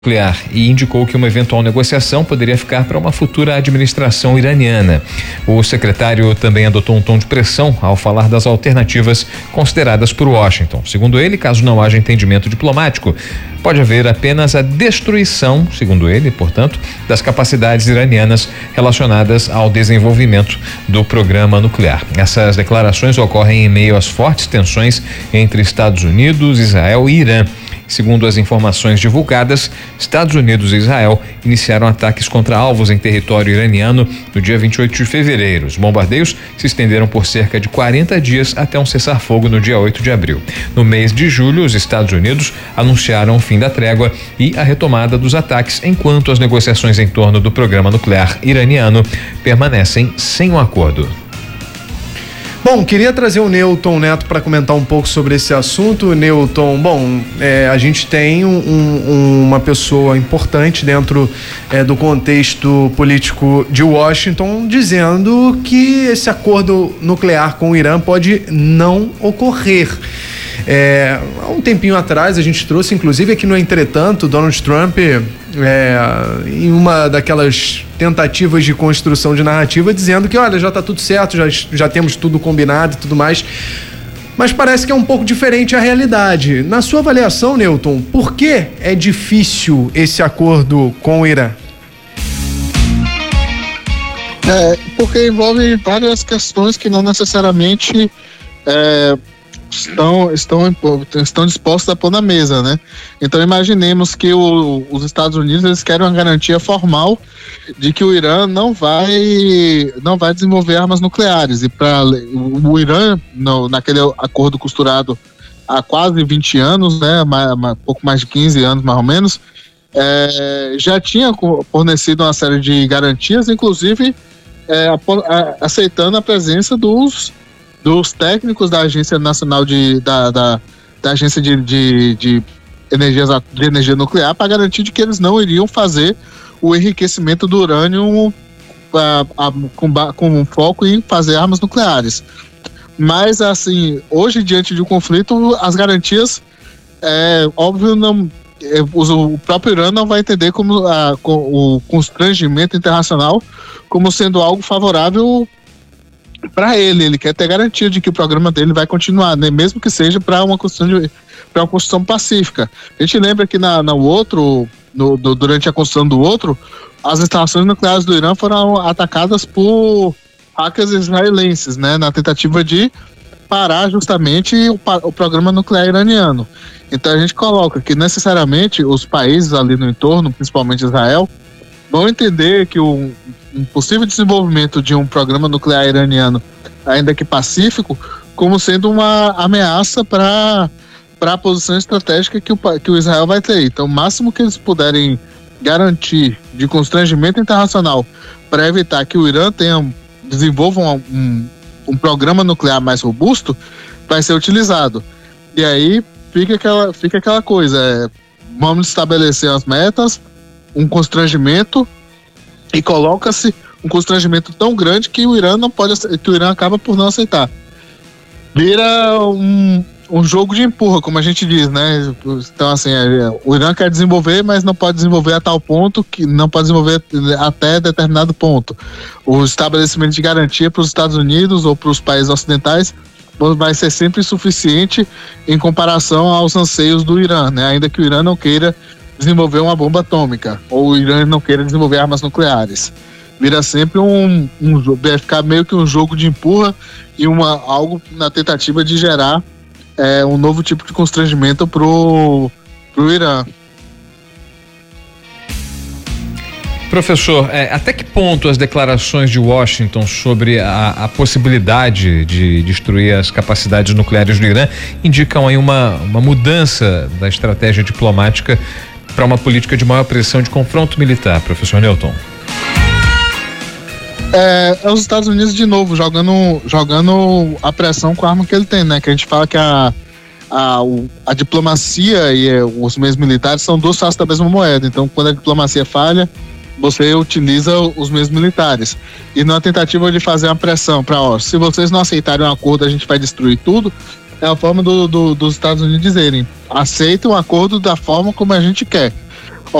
nuclear e indicou que uma eventual negociação poderia ficar para uma futura administração iraniana. O secretário também adotou um tom de pressão ao falar das alternativas consideradas por Washington. Segundo ele, caso não haja entendimento diplomático, pode haver apenas a destruição, segundo ele, portanto, das capacidades iranianas relacionadas ao desenvolvimento do programa nuclear. Essas declarações ocorrem em meio às fortes tensões entre Estados Unidos, Israel e Irã. Segundo as informações divulgadas, Estados Unidos e Israel iniciaram ataques contra alvos em território iraniano no dia 28 de fevereiro. Os bombardeios se estenderam por cerca de 40 dias até um cessar-fogo no dia 8 de abril. No mês de julho, os Estados Unidos anunciaram o fim da trégua e a retomada dos ataques, enquanto as negociações em torno do programa nuclear iraniano permanecem sem um acordo. Bom, queria trazer o Newton Neto para comentar um pouco sobre esse assunto. Newton, a gente tem uma pessoa importante dentro do contexto político de Washington dizendo que esse acordo nuclear com o Irã pode não ocorrer. Há um tempinho atrás a gente trouxe, inclusive aqui no Entretanto, Donald Trump, em uma daquelas tentativas de construção de narrativa, dizendo que olha, já está tudo certo, já temos tudo combinado e tudo mais, mas parece que é um pouco diferente a realidade. Na sua avaliação, Newton, por que é difícil esse acordo com o Irã? Porque envolve várias questões que não necessariamente estão dispostos a pôr na mesa, né? Então imaginemos que os Estados Unidos eles querem uma garantia formal de que o Irã não vai desenvolver armas nucleares, e para o Irã, naquele acordo costurado há quase 20 anos, né? Pouco mais de 15 anos mais ou menos, já tinha fornecido uma série de garantias, inclusive aceitando a presença dos técnicos da Agência Nacional da Agência de Energia Nuclear, para garantir de que eles não iriam fazer o enriquecimento do urânio com foco em fazer armas nucleares. Mas, assim, hoje, diante de um conflito, as garantias, óbvio, o próprio Irã não vai entender como o constrangimento internacional como sendo algo favorável para ele quer ter garantia de que o programa dele vai continuar, né? Mesmo que seja para uma construção pacífica. A gente lembra que durante a construção do outro, as instalações nucleares do Irã foram atacadas por hackers israelenses, né? Na tentativa de parar justamente o programa nuclear iraniano. Então a gente coloca que necessariamente os países ali no entorno, principalmente Israel, vão entender que um possível desenvolvimento de um programa nuclear iraniano, ainda que pacífico, como sendo uma ameaça para a posição estratégica que o Israel vai ter. Então, o máximo que eles puderem garantir de constrangimento internacional para evitar que o Irã desenvolva um programa nuclear mais robusto, vai ser utilizado. E aí fica aquela coisa, vamos estabelecer as metas, um constrangimento, e coloca-se um constrangimento tão grande que o Irã acaba por não aceitar. Vira um jogo de empurra, como a gente diz, né? Então, assim, o Irã quer desenvolver, mas não pode desenvolver a tal ponto, que não pode desenvolver até determinado ponto. O estabelecimento de garantia para os Estados Unidos ou para os países ocidentais vai ser sempre suficiente em comparação aos anseios do Irã, né? Ainda que o Irã não queira desenvolver uma bomba atômica, ou o Irã não queira desenvolver armas nucleares. Vira sempre vai ficar meio que um jogo de empurra e algo na tentativa de gerar um novo tipo de constrangimento pro Irã. Professor, até que ponto as declarações de Washington sobre a possibilidade de destruir as capacidades nucleares do Irã indicam aí uma mudança da estratégia diplomática para uma política de maior pressão de confronto militar, professor Newton? Os Estados Unidos de novo jogando a pressão com a arma que ele tem, né? Que a gente fala que a diplomacia e os meios militares são duas faces da mesma moeda. Então, quando a diplomacia falha, você utiliza os meios militares. E na tentativa de fazer uma pressão para, se vocês não aceitarem um acordo, a gente vai destruir tudo. É a forma dos Estados Unidos dizerem: aceitem um acordo da forma como a gente quer.